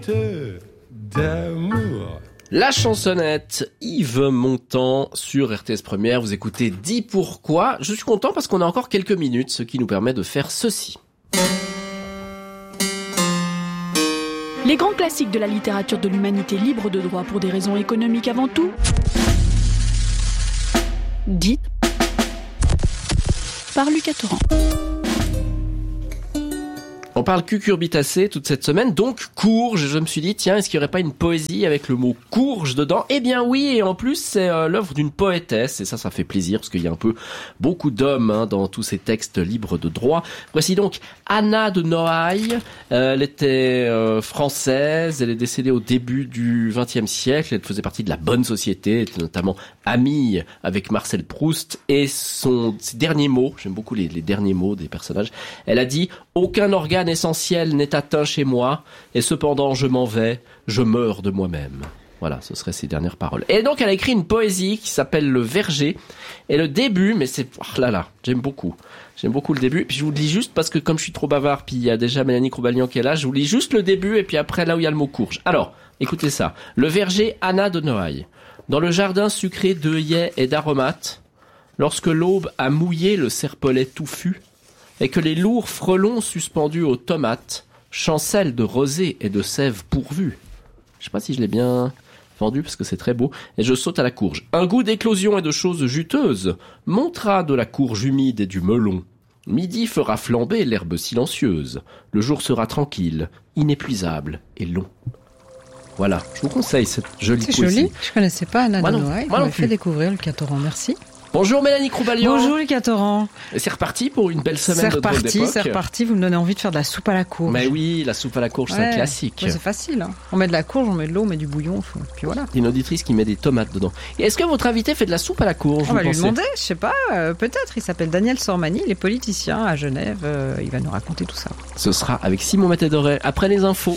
D'amour. La chansonnette Yves Montand sur RTS Première. Vous écoutez Dis pourquoi. Je suis content parce qu'on a encore quelques minutes, ce qui nous permet de faire ceci. Les grands classiques de la littérature de l'humanité libre de droit pour des raisons économiques avant tout. Dites par Lucas Torrent. On parle cucurbitacée toute cette semaine, donc courge. Je me suis dit, tiens, est-ce qu'il n'y aurait pas une poésie avec le mot courge dedans ? Eh bien oui, et en plus, c'est l'œuvre d'une poétesse, et ça fait plaisir, parce qu'il y a un peu beaucoup d'hommes dans tous ces textes libres de droit. Voici donc Anna de Noailles. Elle était française, elle est décédée au début du XXe siècle, elle faisait partie de la bonne société, elle était notamment amie avec Marcel Proust, et ses derniers mots, j'aime beaucoup les derniers mots des personnages, elle a dit « Aucun organe essentiel n'est atteint chez moi, et cependant je m'en vais, je meurs de moi-même. » Voilà, ce seraient ses dernières paroles. Et donc elle a écrit une poésie qui s'appelle Le Verger, et le début, mais c'est... Oh là là, j'aime beaucoup le début, puis je vous le lis juste parce que comme je suis trop bavard, puis il y a déjà Mélanie Croubalian qui est là, je vous lis juste le début, et puis après là où il y a le mot courge. Alors, écoutez ça. Le Verger, Anna de Noailles. Dans le jardin sucré d'œillets et d'aromates, lorsque l'aube a mouillé le serpolet touffu, et que les lourds frelons suspendus aux tomates chancellent de rosée et de sève pourvue. Je sais pas si je l'ai bien vendu parce que c'est très beau. Et je saute à la courge. Un goût d'éclosion et de choses juteuses montera de la courge humide et du melon. Midi fera flamber l'herbe silencieuse. Le jour sera tranquille, inépuisable et long. Voilà, je vous conseille cette jolie poésie. C'est joli, je connaissais pas Anna de Noailles. Moi vous non m'avez fait découvrir Lucas Torrent, merci. Bonjour Mélanie Croubalian. Bonjour Lucas Torrent. Et c'est reparti pour une belle semaine de drôle d'époque. C'est reparti, vous me donnez envie de faire de la soupe à la courge. Mais oui, la soupe à la courge, c'est un classique. Ouais, c'est facile. On met de la courge, on met de l'eau, on met du bouillon, puis voilà. Il y a une auditrice qui met des tomates dedans. Et est-ce que votre invité fait de la soupe à la courge? On va lui demander, je sais pas, peut-être. Il s'appelle Daniel Sormani, il est politicien à Genève, il va nous raconter tout ça. Ce sera avec Simon Matédoré, après les infos.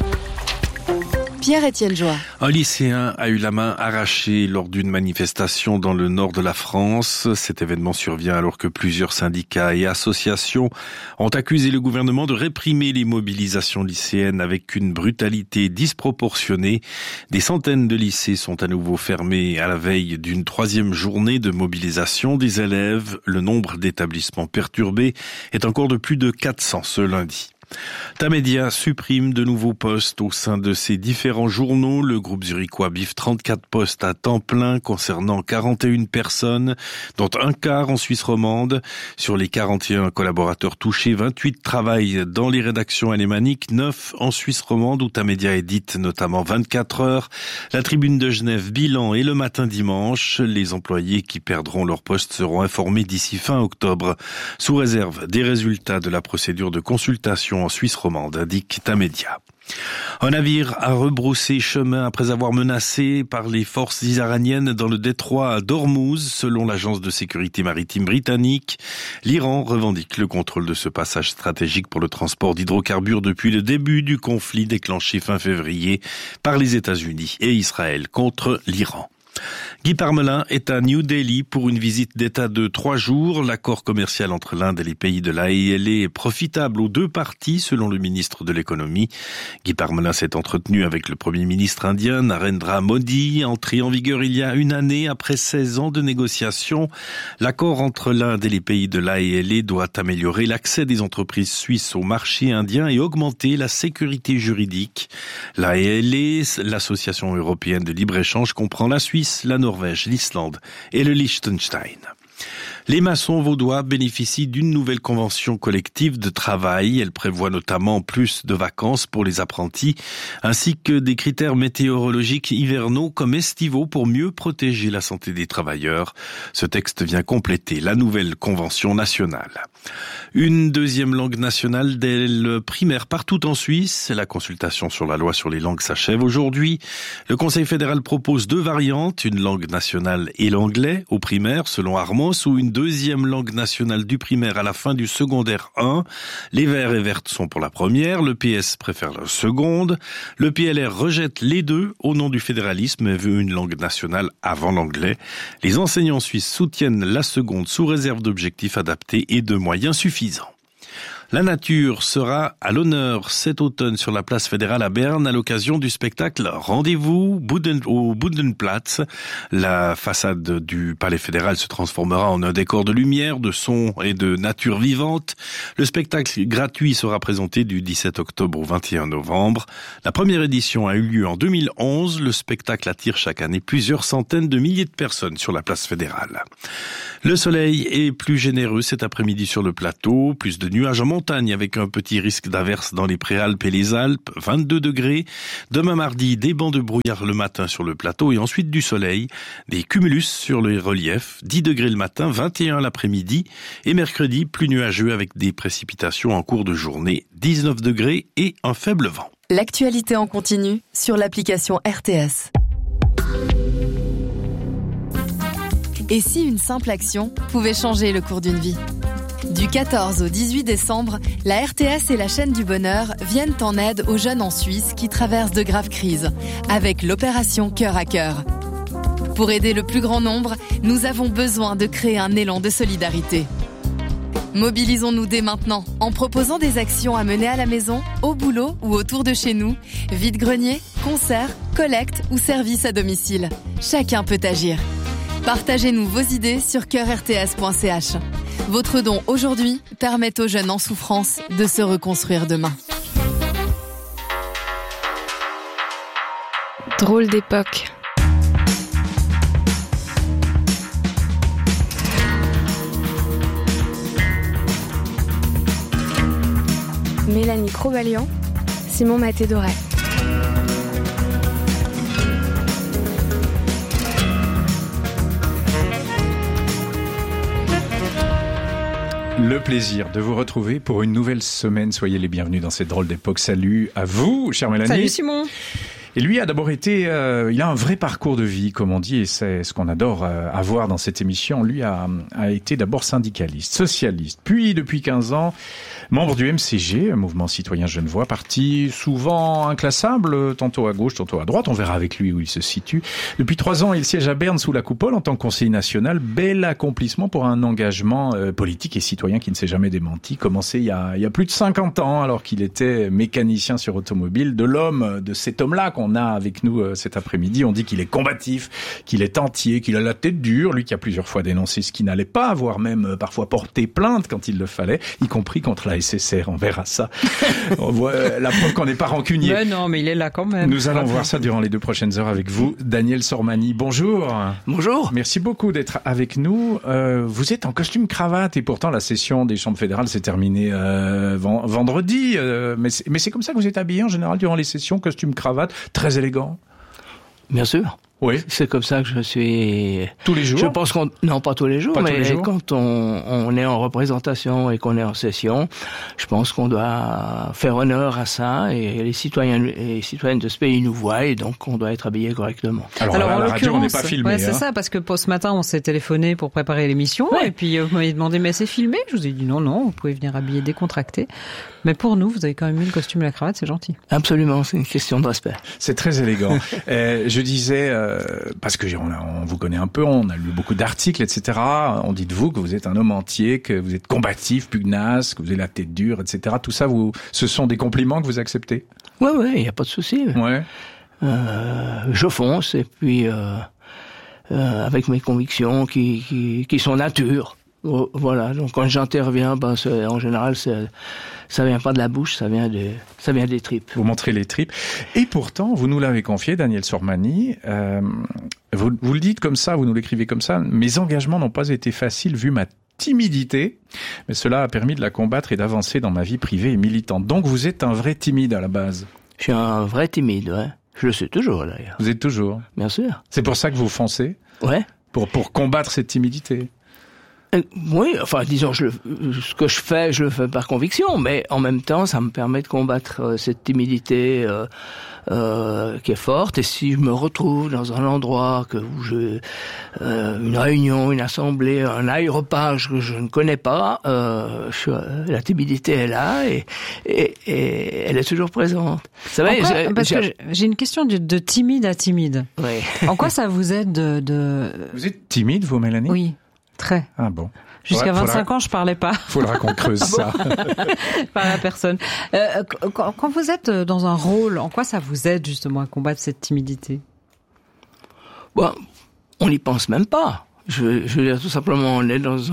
Pierre-Étienne Joie. Un lycéen a eu la main arrachée lors d'une manifestation dans le nord de la France. Cet événement survient alors que plusieurs syndicats et associations ont accusé le gouvernement de réprimer les mobilisations lycéennes avec une brutalité disproportionnée. Des centaines de lycées sont à nouveau fermés à la veille d'une 3e journée de mobilisation des élèves. Le nombre d'établissements perturbés est encore de plus de 400 ce lundi. Tamedia supprime de nouveaux postes au sein de ses différents journaux. Le groupe zurichois biffe 34 postes à temps plein concernant 41 personnes, dont un quart en Suisse romande. Sur les 41 collaborateurs touchés, 28 travaillent dans les rédactions alémaniques, 9 en Suisse romande où Tamedia édite notamment 24 heures. La Tribune de Genève, Bilan et Le Matin dimanche. Les employés qui perdront leur poste seront informés d'ici fin octobre, sous réserve des résultats de la procédure de consultation en Suisse romande, indique Tamedia. Un navire a rebroussé chemin après avoir menacé par les forces iraniennes dans le détroit d'Ormuz, selon l'agence de sécurité maritime britannique. L'Iran revendique le contrôle de ce passage stratégique pour le transport d'hydrocarbures depuis le début du conflit déclenché fin février par les États-Unis et Israël contre l'Iran. Guy Parmelin est à New Delhi pour une visite d'État de 3 jours. L'accord commercial entre l'Inde et les pays de l'AELE est profitable aux deux parties, selon le ministre de l'économie. Guy Parmelin s'est entretenu avec le Premier ministre indien Narendra Modi, entré en vigueur il y a une année après 16 ans de négociations. L'accord entre l'Inde et les pays de l'AELE doit améliorer l'accès des entreprises suisses au marché indien et augmenter la sécurité juridique. L'AELE, l'association européenne de libre-échange, comprend la Suisse, la Norvège, l'Islande et le Liechtenstein. Les maçons vaudois bénéficient d'une nouvelle convention collective de travail. Elle prévoit notamment plus de vacances pour les apprentis, ainsi que des critères météorologiques hivernaux comme estivaux pour mieux protéger la santé des travailleurs. Ce texte vient compléter la nouvelle convention nationale. Une 2e langue nationale dès le primaire partout en Suisse. La consultation sur la loi sur les langues s'achève aujourd'hui. Le Conseil fédéral propose 2 variantes, une langue nationale et l'anglais au primaire selon Armos, ou une 2e langue nationale du primaire à la fin du secondaire 1. Les Verts et Vertes sont pour la première, le PS préfère la seconde. Le PLR rejette les deux au nom du fédéralisme et veut une langue nationale avant l'anglais. Les enseignants suisses soutiennent la seconde sous réserve d'objectifs adaptés et de moyens suffisants. La nature sera à l'honneur cet automne sur la place fédérale à Berne à l'occasion du spectacle Rendez-vous au Bodenplatz. La façade du palais fédéral se transformera en un décor de lumière, de son et de nature vivante. Le spectacle gratuit sera présenté du 17 octobre au 21 novembre. La première édition a eu lieu en 2011. Le spectacle attire chaque année plusieurs centaines de milliers de personnes sur la place fédérale. Le soleil est plus généreux cet après-midi sur le plateau, plus de nuages en montagne avec un petit risque d'averse dans les Préalpes et les Alpes, 22 degrés. Demain mardi, des bancs de brouillard le matin sur le plateau et ensuite du soleil, des cumulus sur les reliefs, 10 degrés le matin, 21 l'après-midi et mercredi, plus nuageux avec des précipitations en cours de journée, 19 degrés et un faible vent. L'actualité en continu sur l'application RTS. Et si une simple action pouvait changer le cours d'une vie ? Du 14 au 18 décembre, la RTS et la chaîne du bonheur viennent en aide aux jeunes en Suisse qui traversent de graves crises, avec l'opération Cœur à Cœur. Pour aider le plus grand nombre, nous avons besoin de créer un élan de solidarité. Mobilisons-nous dès maintenant en proposant des actions à mener à la maison, au boulot ou autour de chez nous, vide-grenier, concerts, collectes ou services à domicile. Chacun peut agir. Partagez-nous vos idées sur coeurrts.ch. Votre don aujourd'hui permet aux jeunes en souffrance de se reconstruire demain. Drôle d'époque. Mélanie Crobalian, Simon Maté-Doré. Le plaisir de vous retrouver pour une nouvelle semaine. Soyez les bienvenus dans cette drôle d'époque. Salut à vous, chère Mélanie. Salut Simon. Et lui a d'abord été, il a un vrai parcours de vie, comme on dit, et c'est ce qu'on adore avoir dans cette émission. Lui a été d'abord syndicaliste, socialiste, puis depuis 15 ans, membre du MCG, un mouvement citoyen genevois, parti souvent inclassable, tantôt à gauche, tantôt à droite. On verra avec lui où il se situe. Depuis 3 ans, il siège à Berne sous la coupole en tant que conseiller national. Bel accomplissement pour un engagement politique et citoyen qui ne s'est jamais démenti. Commencé il y a plus de 50 ans, alors qu'il était mécanicien sur automobile. De cet homme-là qu'on a avec nous cet après-midi. On dit qu'il est combatif, qu'il est entier, qu'il a la tête dure. Lui qui a plusieurs fois dénoncé ce qui n'allait pas, voire même parfois porté plainte quand il le fallait, y compris contre la SSR. On verra ça. On voit la preuve qu'on n'est pas rancunier. Mais non, mais il est là quand même. Nous allons voir ça durant les 2 prochaines heures avec vous. Daniel Sormani, bonjour. Bonjour. Merci beaucoup d'être avec nous. Vous êtes en costume cravate et pourtant la session des chambres fédérales s'est terminée vendredi. Mais c'est comme ça que vous êtes habillé en général durant les sessions, costume cravate, très élégant. Bien sûr. Oui. C'est comme ça que je suis. Tous les jours? Je pense non, pas tous les jours, mais quand on est en représentation et qu'on est en session, je pense qu'on doit faire honneur à ça et les citoyens et citoyennes de ce pays nous voient et donc on doit être habillé correctement. Alors là, la radio, on n'est pas filmé. Ouais, c'est ça, parce que ce matin, on s'est téléphoné pour préparer l'émission et puis vous m'avez demandé, mais c'est filmé? Je vous ai dit non, vous pouvez venir habillé décontracté. Mais pour nous, vous avez quand même mis le costume et la cravate, c'est gentil. Absolument, c'est une question de respect. C'est très élégant. Je disais, parce que on vous connaît un peu, on a lu beaucoup d'articles, etc. On dit de vous que vous êtes un homme entier, que vous êtes combatif, pugnace, que vous avez la tête dure, etc. Tout ça, ce sont des compliments que vous acceptez? Ouais, il n'y a pas de souci. Ouais. Je fonce et puis avec mes convictions qui sont nature. Voilà, donc quand j'interviens, en général, ça vient pas de la bouche, ça vient des tripes. Vous montrez les tripes. Et pourtant, vous nous l'avez confié, Daniel Sormani, vous le dites comme ça, vous nous l'écrivez comme ça, mes engagements n'ont pas été faciles vu ma timidité, mais cela a permis de la combattre et d'avancer dans ma vie privée et militante. Donc vous êtes un vrai timide à la base. Je suis un vrai timide, ouais. Je le suis toujours, d'ailleurs. Vous êtes toujours? Bien sûr. C'est pour ça que vous foncez? Ouais. Pour combattre cette timidité? Oui, enfin, disons, ce que je le fais par conviction, mais en même temps, ça me permet de combattre cette timidité qui est forte. Et si je me retrouve dans un endroit une réunion, une assemblée, un aéropage que je ne connais pas, la timidité est là et elle est toujours présente. Ça va, parce que j'ai une question de timide à timide. Oui. En quoi ça vous aide de... Vous êtes timide, vous, Mélanie? Oui. Très. Ah bon. Jusqu'à 25 ans, je parlais pas. Faudra qu'on creuse ça. Par la personne. Quand vous êtes dans un rôle, en quoi ça vous aide justement à combattre cette timidité? Bon, on n'y pense même pas. Je veux dire, tout simplement, on est dans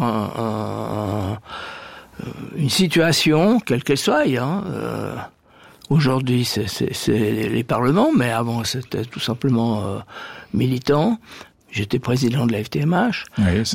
une situation, quelle qu'elle soit. Aujourd'hui, c'est les parlements, mais avant, c'était tout simplement militant. J'étais président de la FTMH, oui,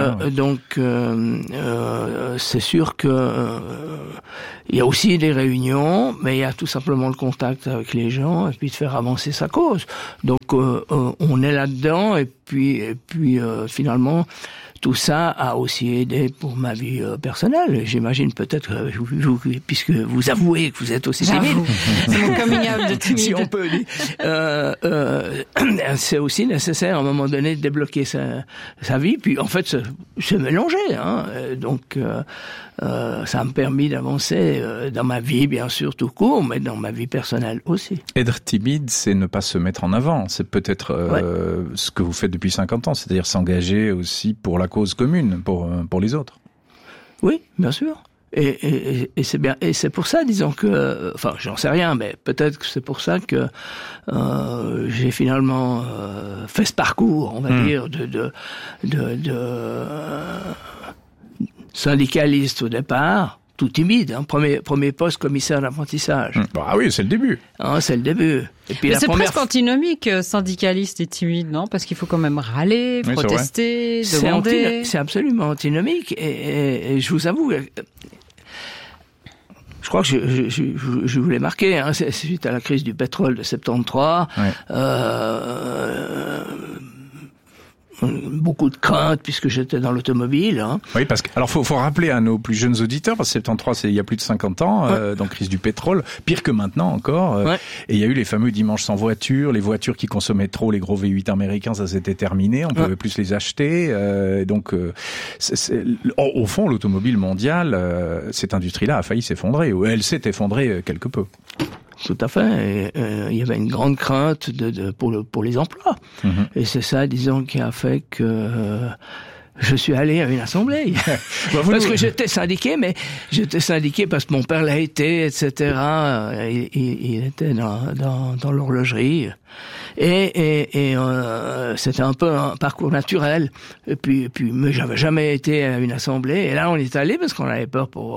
c'est sûr que il y a aussi des réunions, mais il y a tout simplement le contact avec les gens et puis de faire avancer sa cause. Donc on est là-dedans et puis finalement tout ça a aussi aidé pour ma vie personnelle. J'imagine peut-être que puisque vous avouez que vous êtes aussi timide, c'est mon coming out de timide. Si on peut dire, c'est aussi nécessaire à un moment donné de débloquer sa vie. Puis en fait, se mélanger. Donc ça m'a permis d'avancer dans ma vie, bien sûr, tout court, mais dans ma vie personnelle aussi. Être timide, c'est ne pas se mettre en avant. C'est peut-être ce que vous faites depuis 50 ans, c'est-à-dire s'engager aussi pour la cause commune, pour les autres. Oui, bien sûr. Et c'est bien. Et c'est pour ça, disons que, enfin, j'en sais rien, mais peut-être que c'est pour ça que j'ai finalement fait ce parcours, on va dire, de syndicaliste au départ, tout timide. Premier poste commissaire d'apprentissage. Ah oui, c'est le début. C'est le début. Et puis mais c'est presque antinomique, syndicaliste et timide, non? Parce qu'il faut quand même râler, protester, demander. C'est absolument antinomique. Et je vous avoue, je crois que je voulais marquer, c'est suite à la crise du pétrole de 73. Ouais. Beaucoup de craintes puisque j'étais dans l'automobile. Oui, parce que alors faut rappeler à nos plus jeunes auditeurs, parce que 73 c'est il y a plus de 50 ans, donc crise du pétrole, pire que maintenant encore. Et il y a eu les fameux dimanches sans voiture, les voitures qui consommaient trop, les gros V8 américains, ça s'était terminé, on pouvait plus les acheter. Donc au fond, l'automobile mondiale, cette industrie-là a failli s'effondrer, ou elle s'est effondrée quelque peu. Tout à fait. Il y avait une grande crainte pour les emplois. Et c'est ça, disons, qui a fait que je suis allé à une assemblée. Parce que j'étais syndiqué, mais j'étais syndiqué parce que mon père l'a été, etc. Il était dans l'horlogerie. Et c'était un peu un parcours naturel. Et puis mais j'avais jamais été à une assemblée. Et là, on est allé parce qu'on avait peur pour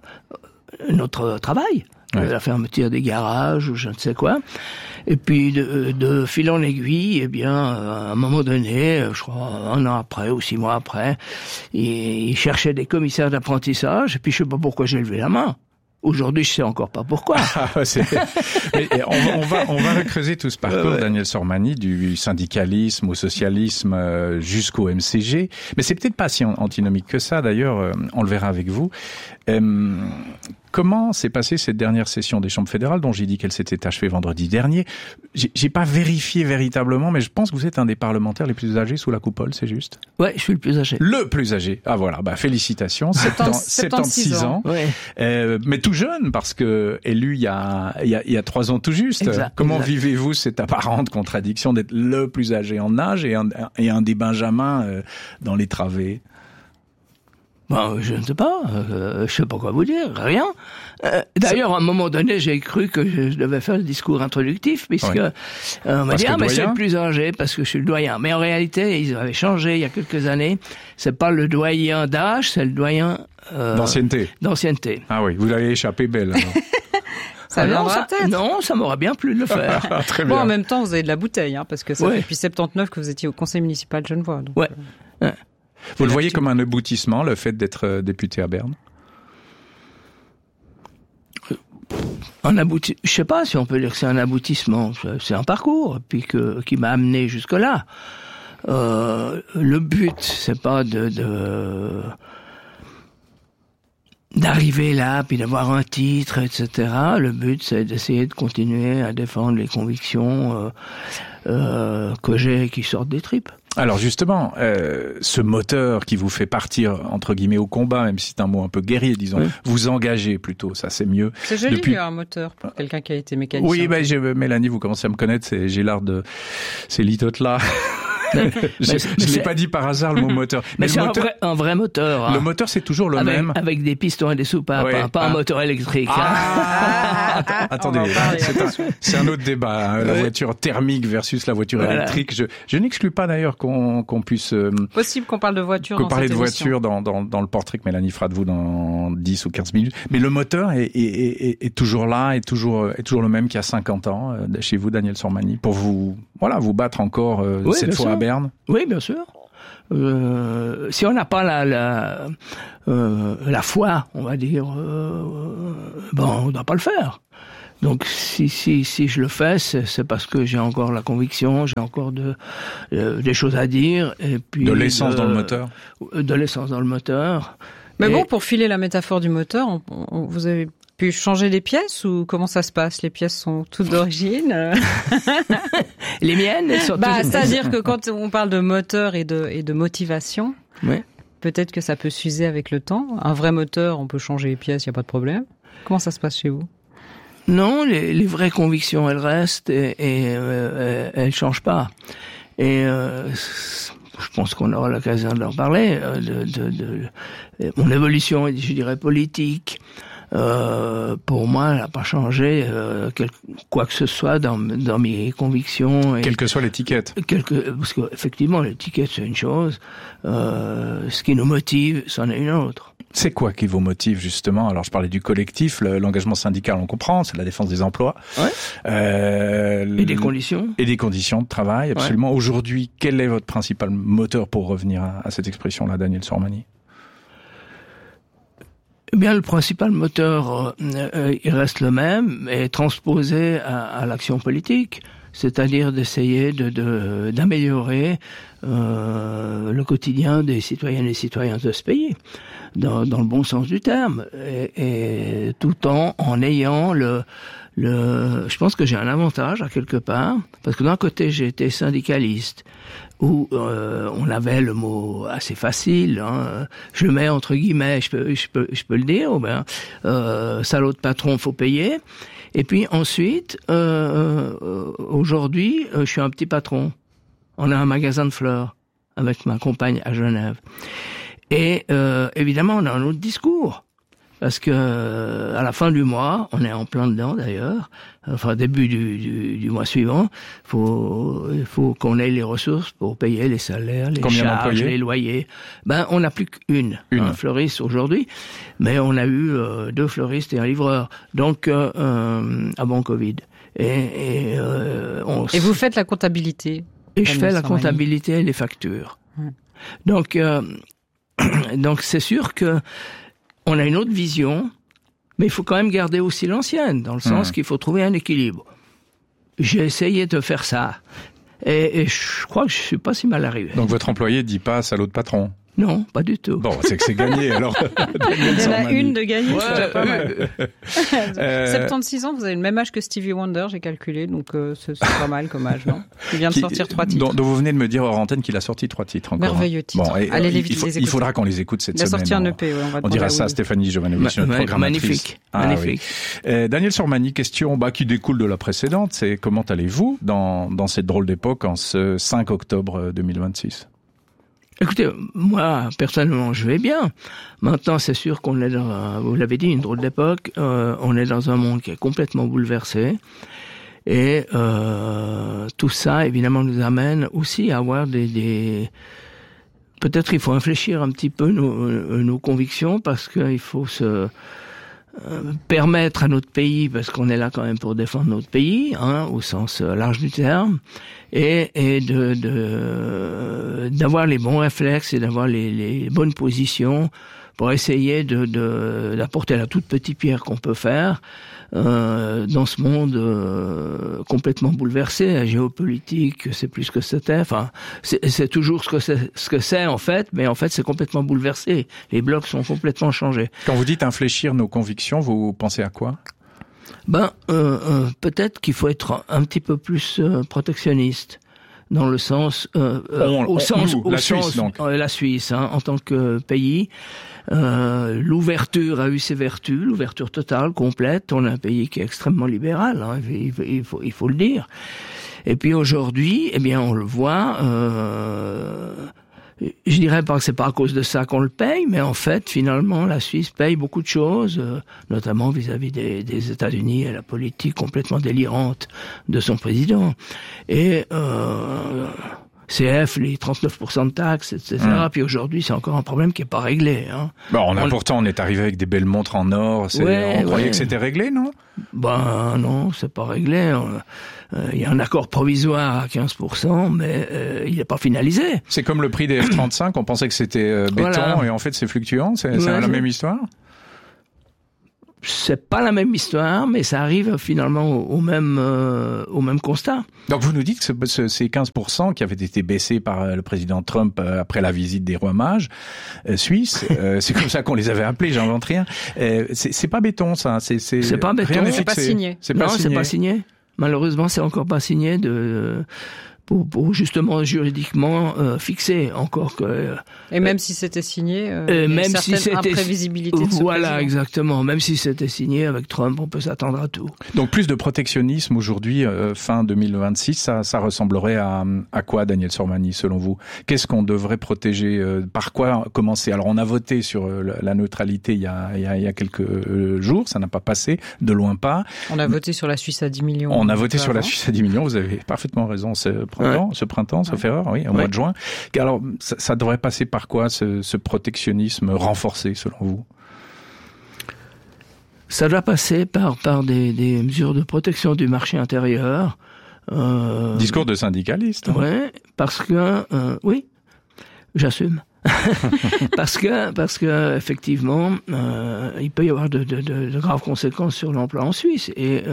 notre travail. La fermeture des garages ou je ne sais quoi. Et puis de fil en aiguille, à un moment donné, je crois 1 an après ou 6 mois après, ils cherchaient des commissaires d'apprentissage. Et puis je sais pas pourquoi j'ai levé la main. Aujourd'hui, je sais encore pas pourquoi. Mais on va recreuser tout ce parcours, Daniel Sormani, du syndicalisme au socialisme jusqu'au MCG. Mais c'est peut-être pas si antinomique que ça. D'ailleurs, on le verra avec vous. Comment s'est passée cette dernière session des chambres fédérales, dont j'ai dit qu'elle s'était achevée vendredi dernier? J'ai pas vérifié véritablement, mais je pense que vous êtes un des parlementaires les plus âgés sous la coupole, c'est juste? Ouais, je suis le plus âgé. Le plus âgé. Ah voilà, félicitations. 76 ans. Ouais. Mais tout jeune, parce que élu il y a 3 ans tout juste. Comment vivez-vous cette apparente contradiction d'être le plus âgé en âge et un des benjamins dans les travées? Je ne sais pas, je sais pas quoi vous dire, rien. D'ailleurs, à un moment donné, j'ai cru que je devais faire le discours introductif, puisque on m'a dit mais c'est le plus âgé parce que je suis le doyen. Mais en réalité, ils avaient changé il y a quelques années. C'est pas le doyen d'âge, c'est le doyen d'ancienneté. Ah oui, vous l'avez échappé belle. Alors. Ça viendra peut-être. Non, ça m'aurait bien plu de le faire. Très bien. En même temps, vous avez de la bouteille, parce que ça fait depuis 79 que vous étiez au conseil municipal de Genevois. Donc, Vous le voyez comme un aboutissement, le fait d'être député à Berne? Je sais pas si on peut dire que c'est un aboutissement. C'est un parcours, puis qui m'a amené jusque là. Le but, c'est pas d'arriver là, puis d'avoir un titre, etc. Le but, c'est d'essayer de continuer à défendre les convictions que j'ai, qui sortent des tripes. Alors justement, ce moteur qui vous fait partir, entre guillemets, au combat, même si c'est un mot un peu guerrier, disons, vous engagez plutôt, ça c'est mieux. C'est joli, un moteur, pour quelqu'un qui a été mécanicien. Oui, Mélanie, vous commencez à me connaître, j'ai l'art de ces litotes-là. Je l'ai pas dit par hasard le mot moteur. Mais c'est un vrai moteur. Le moteur, c'est toujours le même. Avec des pistons et des soupapes, pas un moteur électrique. Attendez, c'est un autre débat. La voiture thermique versus la voiture électrique. Je n'exclus pas d'ailleurs qu'on puisse... Possible qu'on parle de voiture dans cette parler de émission. voiture dans le portrait que Mélanie fera de vous dans 10 ou 15 minutes. Mais le moteur est toujours là, est toujours le même qu'il y a 50 ans, chez vous, Daniel Sormani, pour vous battre encore cette fois à Berne. Oui, bien sûr. Si on n'a pas la foi, on va dire, on ne doit pas le faire. Donc si je le fais, c'est parce que j'ai encore la conviction, j'ai encore des choses à dire, et puis de l'essence dans le moteur. De l'essence dans le moteur. Mais bon, pour filer la métaphore du moteur, vous avez pu changer les pièces ou comment ça se passe? Les pièces sont toutes d'origine. Les miennes, elles sont c'est-à-dire que quand on parle de moteur et de motivation, oui. Peut-être que ça peut s'user avec le temps. Un vrai moteur, on peut changer les pièces, il n'y a pas de problème. Comment ça se passe chez vous? Non, les vraies convictions, elles restent et elles changent pas. Et je pense qu'on aura l'occasion de leur parler de mon évolution, je dirais politique. Pour moi, elle n'a pas changé quoi que ce soit dans mes convictions. Quelle que soit l'étiquette. Parce qu'effectivement, l'étiquette c'est une chose. Ce qui nous motive, c'en est une autre. C'est quoi qui vous motive justement? Alors je parlais du collectif, l'engagement syndical, on comprend, c'est la défense des emplois. Ouais. Et des conditions. Et des conditions de travail, absolument. Ouais. Aujourd'hui, quel est votre principal moteur pour revenir à cette expression-là, Daniel Sormani? Eh bien, le principal moteur, il reste le même, et transposé à l'action politique. C'est-à-dire d'essayer d'améliorer le quotidien des citoyennes et citoyens de ce pays, dans le bon sens du terme, et tout en ayant je pense que j'ai un avantage à quelque part, parce que d'un côté j'ai été syndicaliste, où on avait le mot assez facile, je le mets entre guillemets, je peux le dire, salaud de patron, faut payer. Et puis ensuite, aujourd'hui, je suis un petit patron. On a un magasin de fleurs avec ma compagne à Genève. Et évidemment, on a un autre discours. Parce que à la fin du mois, on est en plein dedans d'ailleurs, enfin début du mois suivant, il faut qu'on ait les ressources pour payer les salaires, les charges, les loyers. On n'a plus qu'une fleuriste aujourd'hui, mais on a eu 2 fleuristes et un livreur. Donc avant Covid. Et vous faites la comptabilité. Et je fais la comptabilité et les factures. Donc c'est sûr que on a une autre vision, mais il faut quand même garder aussi l'ancienne, dans le sens qu'il faut trouver un équilibre. J'ai essayé de faire ça, et je crois que je suis pas si mal arrivé. Donc votre employé dit pas salaud de patron? Non, pas du tout. Bon, c'est que c'est gagné, alors. Il y en a une de gagnée, c'est déjà pas mal. 76 ans, vous avez le même âge que Stevie Wonder, j'ai calculé, donc c'est pas mal comme âge, non? Il vient de sortir 3 titres. Donc vous venez de me dire hors antenne qu'il a sorti 3 titres encore. Merveilleux titre. Bon, allez les écouter. Il faudra qu'on les écoute cette semaine. Il a sorti un EP, on dira ça à Stéphanie Jovanovic, notre programmatrice. Magnifique. Oui. Daniel Sormani, question qui découle de la précédente, c'est comment allez-vous dans cette drôle d'époque en ce 5 octobre 2026? Écoutez, moi, personnellement, je vais bien. Maintenant, c'est sûr qu'on est vous l'avez dit, une drôle d'époque. On est dans un monde qui est complètement bouleversé. Et tout ça, évidemment, nous amène aussi à avoir peut-être il faut infléchir un petit peu nos convictions, parce qu'il faut se permettre à notre pays, parce qu'on est là quand même pour défendre notre pays, au sens large du terme, et d'avoir les bons réflexes et d'avoir les bonnes positions pour essayer d'apporter la toute petite pierre qu'on peut faire dans ce monde complètement bouleversé. La géopolitique, c'est plus ce que c'était. Enfin, c'est toujours ce que c'est en fait, mais en fait c'est complètement bouleversé. Les blocs sont complètement changés. Quand vous dites infléchir nos convictions, vous pensez à quoi? Peut-être qu'il faut être un petit peu plus protectionniste, dans le sens la Suisse, en tant que pays. L'ouverture a eu ses vertus, l'ouverture totale, complète. On a un pays qui est extrêmement libéral, il faut le dire. Et puis aujourd'hui, eh bien, on le voit. Je dirais pas que c'est pas à cause de ça qu'on le paye, mais en fait, finalement, la Suisse paye beaucoup de choses, notamment vis-à-vis des États-Unis et la politique complètement délirante de son président. Et CF, les 39% de taxes, etc. Puis aujourd'hui, c'est encore un problème qui est pas réglé. Hein. Pourtant, on est arrivé avec des belles montres en or. On croyait que c'était réglé, non? Non, c'est pas réglé. Il y a un accord provisoire à 15%, mais il n'est pas finalisé. C'est comme le prix des F-35. On pensait que c'était béton, et en fait, c'est fluctuant. C'est la même histoire? C'est pas la même histoire, mais ça arrive finalement au même constat. Donc vous nous dites que ces 15% qui avaient été baissés par le président Trump après la visite des rois mages suisses, c'est comme ça qu'on les avait appelés, j'invente rien. C'est pas béton, ça. C'est pas béton. Rien n'est c'est pas fixé. signé. C'est pas signé. Malheureusement, c'est encore pas signé pour justement juridiquement fixer encore que et même si c'était signé même si c'était imprévisibilité de ce voilà président. Exactement, même si c'était signé avec Trump, on peut s'attendre à tout. Donc plus de protectionnisme aujourd'hui fin 2026, ça ressemblerait à quoi, Daniel Sormani, selon vous? Qu'est-ce qu'on devrait protéger, par quoi commencer? Alors on a voté sur la neutralité il y a quelques jours, ça n'a pas passé, de loin pas. On a voté sur la Suisse à 10 millions. On a voté sur la Suisse à 10 millions, vous avez parfaitement raison. Ce printemps, sauf erreur, oui, au mois de juin. Alors, ça devrait passer par quoi, ce protectionnisme renforcé, selon vous? Ça doit passer par des mesures de protection du marché intérieur. Discours de syndicaliste. Ouais, parce que oui, j'assume. parce que effectivement, il peut y avoir de graves conséquences sur l'emploi en Suisse, et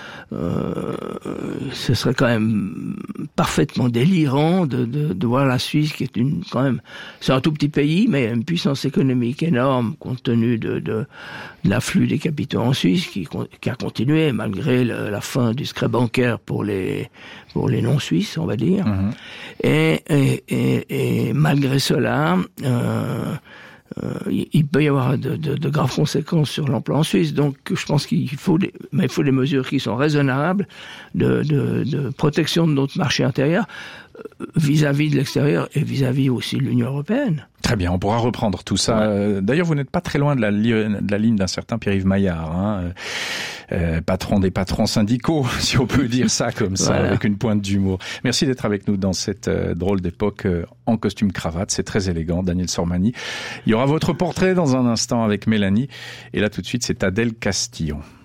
ce serait quand même parfaitement délirant de voir la Suisse, qui est c'est un tout petit pays, mais une puissance économique énorme compte tenu de l'afflux des capitaux en Suisse, qui a continué malgré la fin du secret bancaire pour les non-suisses, on va dire. Et malgré cela, il peut y avoir de graves conséquences sur l'emploi en Suisse. Donc, je pense qu'il faut des mesures qui sont raisonnables de protection de notre marché intérieur vis-à-vis de l'extérieur et vis-à-vis aussi de l'Union européenne. Très bien, on pourra reprendre tout ça. Ouais. D'ailleurs, vous n'êtes pas très loin de la ligne d'un certain Pierre-Yves Maillard, patron des patrons syndicaux, si on peut dire ça comme ça, voilà, avec une pointe d'humour. Merci d'être avec nous dans cette drôle d'époque en costume cravate. C'est très élégant, Daniel Sormani. Il y aura votre portrait dans un instant avec Mélanie. Et là, tout de suite, c'est Adèle Castillon.